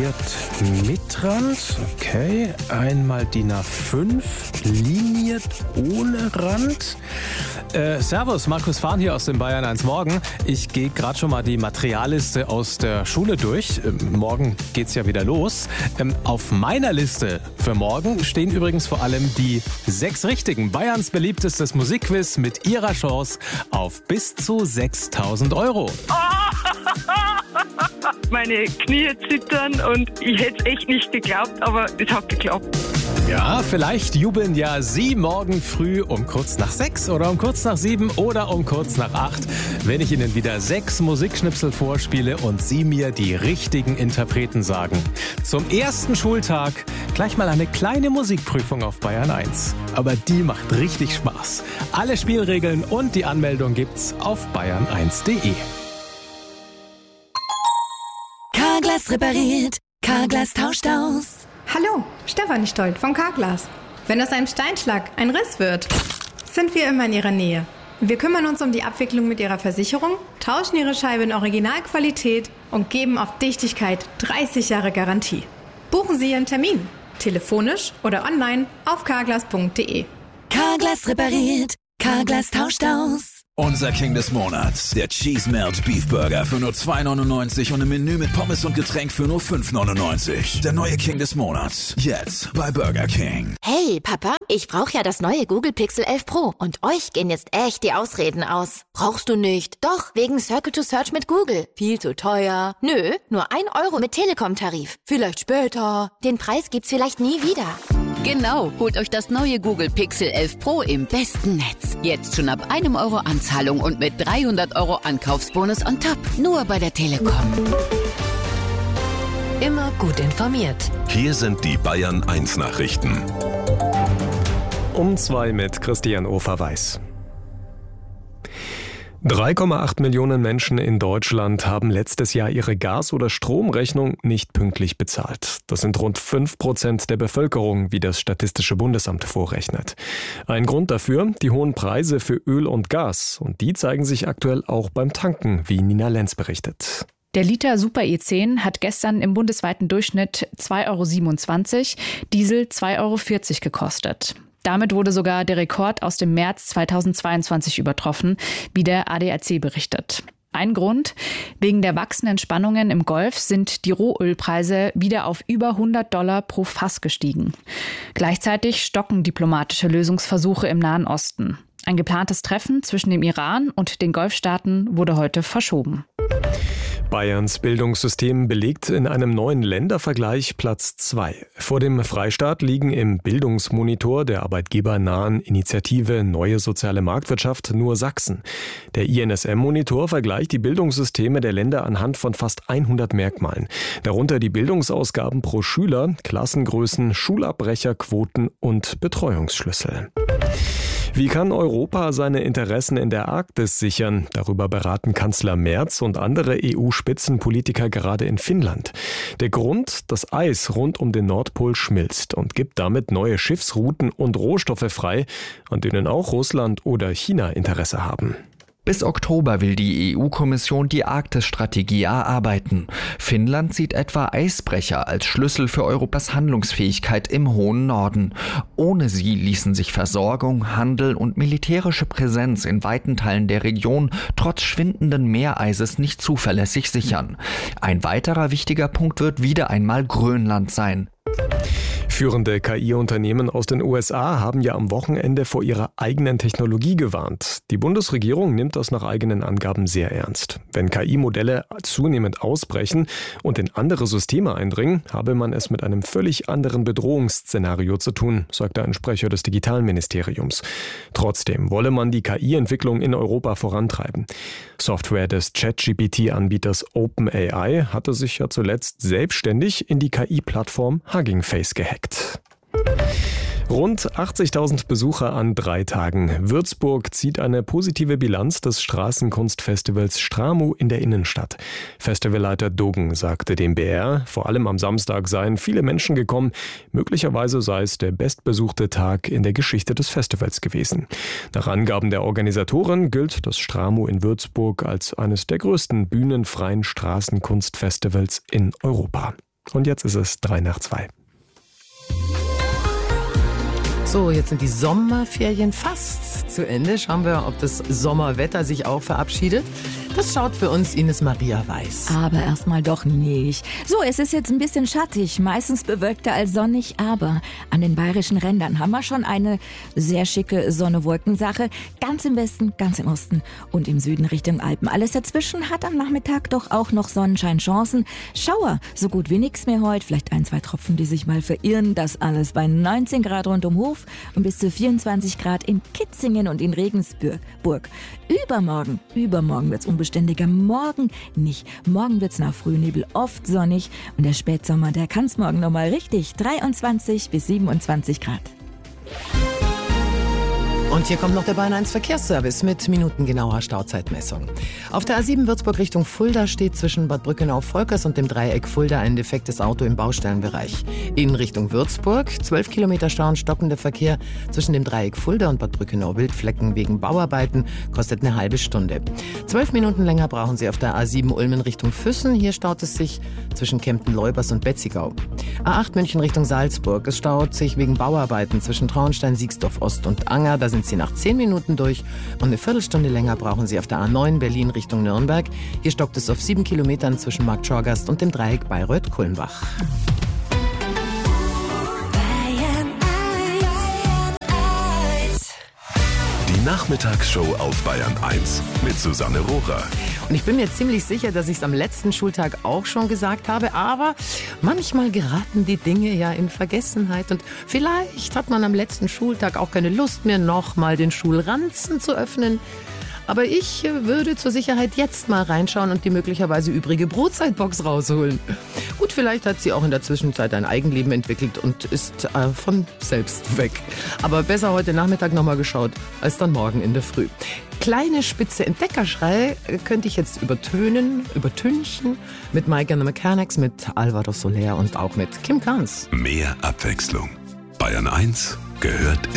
liniert mit Rand. Okay. Einmal DIN A5 liniert ohne Rand. Servus, Markus Fahn hier aus dem Bayern 1 Morgen. Ich gehe gerade schon mal die Materialliste aus der Schule durch. Morgen geht's ja wieder los. Auf meiner Liste für morgen stehen übrigens vor allem die 6 Richtigen. Bayerns beliebtestes Musikquiz mit ihrer Chance auf bis zu 6.000 €. Meine Knie zittern und ich hätte es echt nicht geglaubt, aber es hat geklappt. Ja, vielleicht jubeln ja Sie morgen früh um kurz nach 6 oder um kurz nach 7 oder um kurz nach 8, wenn ich Ihnen wieder 6 Musikschnipsel vorspiele und Sie mir die richtigen Interpreten sagen. Zum ersten Schultag gleich mal eine kleine Musikprüfung auf Bayern 1. Aber die macht richtig Spaß. Alle Spielregeln und die Anmeldung gibt's auf bayern1.de. Carglass repariert, Carglass tauscht aus. Hallo, Stefanie Stolt von Carglass. Wenn aus einem Steinschlag ein Riss wird, sind wir immer in Ihrer Nähe. Wir kümmern uns um die Abwicklung mit Ihrer Versicherung, tauschen Ihre Scheibe in Originalqualität und geben auf Dichtigkeit 30 Jahre Garantie. Buchen Sie Ihren Termin, telefonisch oder online auf carglass.de. Carglass repariert, Carglass tauscht aus. Unser King des Monats, der Cheese Melt Beef Burger für nur 2,99 und ein Menü mit Pommes und Getränk für nur 5,99. Der neue King des Monats, jetzt bei Burger King. Hey Papa, ich brauche ja das neue Google Pixel 11 Pro und euch gehen jetzt echt die Ausreden aus. Brauchst du nicht? Doch, wegen Circle to Search mit Google. Viel zu teuer. Nö, nur 1 € mit Telekom-Tarif. Vielleicht später. Den Preis gibt's vielleicht nie wieder. Genau, holt euch das neue Google Pixel 11 Pro im besten Netz. Jetzt schon ab 1 € Anzahlung und mit 300 € Ankaufsbonus on top. Nur bei der Telekom. Immer gut informiert. Hier sind die Bayern 1 Nachrichten. Um 2 mit Christian Ofer-Weiß. 3,8 Millionen Menschen in Deutschland haben letztes Jahr ihre Gas- oder Stromrechnung nicht pünktlich bezahlt. Das sind rund 5% der Bevölkerung, wie das Statistische Bundesamt vorrechnet. Ein Grund dafür, die hohen Preise für Öl und Gas. Und die zeigen sich aktuell auch beim Tanken, wie Nina Lenz berichtet. Der Liter Super E10 hat gestern im bundesweiten Durchschnitt 2,27 €, Diesel 2,40 € gekostet. Damit wurde sogar der Rekord aus dem März 2022 übertroffen, wie der ADAC berichtet. Ein Grund: wegen der wachsenden Spannungen im Golf sind die Rohölpreise wieder auf über $100 pro Fass gestiegen. Gleichzeitig stocken diplomatische Lösungsversuche im Nahen Osten. Ein geplantes Treffen zwischen dem Iran und den Golfstaaten wurde heute verschoben. Bayerns Bildungssystem belegt in einem neuen Ländervergleich Platz 2. Vor dem Freistaat liegen im Bildungsmonitor der arbeitgebernahen Initiative Neue Soziale Marktwirtschaft nur Sachsen. Der INSM-Monitor vergleicht die Bildungssysteme der Länder anhand von fast 100 Merkmalen. Darunter die Bildungsausgaben pro Schüler, Klassengrößen, Schulabbrecherquoten und Betreuungsschlüssel. Wie kann Europa seine Interessen in der Arktis sichern? Darüber beraten Kanzler Merz und andere EU-Spitzenpolitiker gerade in Finnland. Der Grund: das Eis rund um den Nordpol schmilzt und gibt damit neue Schiffsrouten und Rohstoffe frei, an denen auch Russland oder China Interesse haben. Bis Oktober will die EU-Kommission die Arktis-Strategie erarbeiten. Finnland sieht etwa Eisbrecher als Schlüssel für Europas Handlungsfähigkeit im hohen Norden. Ohne sie ließen sich Versorgung, Handel und militärische Präsenz in weiten Teilen der Region trotz schwindenden Meereises nicht zuverlässig sichern. Ein weiterer wichtiger Punkt wird wieder einmal Grönland sein. Führende KI-Unternehmen aus den USA haben ja am Wochenende vor ihrer eigenen Technologie gewarnt. Die Bundesregierung nimmt das nach eigenen Angaben sehr ernst. Wenn KI-Modelle zunehmend ausbrechen und in andere Systeme eindringen, habe man es mit einem völlig anderen Bedrohungsszenario zu tun, sagte ein Sprecher des Digitalministeriums. Trotzdem wolle man die KI-Entwicklung in Europa vorantreiben. Software des ChatGPT-Anbieters OpenAI hatte sich ja zuletzt selbstständig in die KI-Plattform Hugging Face gehackt. Rund 80.000 Besucher an 3 Tagen. Würzburg zieht eine positive Bilanz des Straßenkunstfestivals Stramu in der Innenstadt. Festivalleiter Doggen sagte dem BR, vor allem am Samstag seien viele Menschen gekommen. Möglicherweise sei es der bestbesuchte Tag in der Geschichte des Festivals gewesen. Nach Angaben der Organisatoren gilt das Stramu in Würzburg als eines der größten bühnenfreien Straßenkunstfestivals in Europa. Und jetzt ist es 3:03. So, jetzt sind die Sommerferien fast zu Ende. Schauen wir, ob das Sommerwetter sich auch verabschiedet. Das schaut für uns Ines Maria Weiß. Aber erstmal doch nicht. So, es ist jetzt ein bisschen schattig, meistens bewölkter als sonnig, aber an den bayerischen Rändern haben wir schon eine sehr schicke Sonne-Wolken-Sache. Ganz im Westen, ganz im Osten und im Süden Richtung Alpen. Alles dazwischen hat am Nachmittag doch auch noch Sonnenscheinchancen. Schauer, so gut wie nichts mehr heute. Vielleicht 1, 2 Tropfen, die sich mal verirren. Das alles bei 19 Grad rund um Hof und bis zu 24 Grad in Kitzingen und in Regensburg. Übermorgen wird's unbeständiger. Morgen nicht. Morgen wird's nach Frühnebel oft sonnig und der Spätsommer, der kann's morgen nochmal richtig. 23 bis 27 Grad. Und hier kommt noch der Bayern 1 Verkehrsservice mit minutengenauer Stauzeitmessung. Auf der A7 Würzburg Richtung Fulda steht zwischen Bad Brückenau-Volkers und dem Dreieck Fulda ein defektes Auto im Baustellenbereich. In Richtung Würzburg 12 Kilometer Stau und stockender Verkehr zwischen dem Dreieck Fulda und Bad Brückenau-Wildflecken wegen Bauarbeiten kostet eine halbe Stunde. 12 Minuten länger brauchen Sie auf der A7 Ulmen Richtung Füssen. Hier staut es sich zwischen Kempten-Leubers und Betzigau. A8 München Richtung Salzburg. Es staut sich wegen Bauarbeiten zwischen Traunstein, Siegsdorf Ost und Anger. Da sind Sie nach 10 Minuten durch und eine Viertelstunde länger brauchen Sie auf der A9 Berlin Richtung Nürnberg. Hier stockt es auf 7 Kilometern zwischen Markt Schorgast und dem Dreieck Bayreuth-Kulmbach. Die Nachmittagsshow auf Bayern 1 mit Susanne Rohrer. Und ich bin mir ziemlich sicher, dass ich es am letzten Schultag auch schon gesagt habe, aber manchmal geraten die Dinge ja in Vergessenheit und vielleicht hat man am letzten Schultag auch keine Lust mehr, nochmal den Schulranzen zu öffnen. Aber ich würde zur Sicherheit jetzt mal reinschauen und die möglicherweise übrige Brotzeitbox rausholen. Gut, vielleicht hat sie auch in der Zwischenzeit ein Eigenleben entwickelt und ist von selbst weg. Aber besser heute Nachmittag nochmal geschaut, als dann morgen in der Früh. Kleine spitze Entdeckerschrei könnte ich jetzt übertünchen mit Mike and the Mechanics, mit Alvaro Soler und auch mit Kim Carnes. Mehr Abwechslung. Bayern 1 gehört